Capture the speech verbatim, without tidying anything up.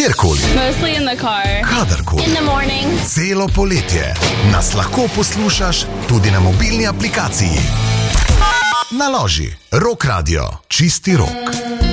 kjerkoli, Mostly in the car. kadarkoli. In the morning. Celo poletje nas lahko poslušaš tudi na mobilni aplikaciji. Naloži Rock Radio, čisti rok.